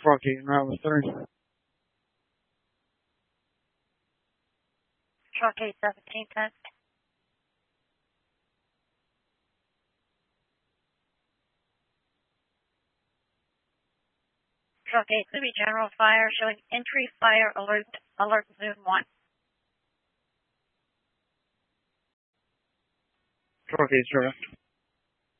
Truck 8 and Route 3. Truck 81710. Truck 8 to be general fire showing entry fire alert zone 1. Truck 8's direct.